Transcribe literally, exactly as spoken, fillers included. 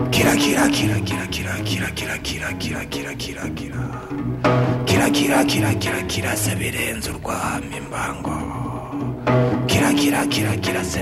kira kira kira kira kira kira kira kira kira kira kira kira kira kira kira kira kira sebirenze urwamo imbango kira kira kira kira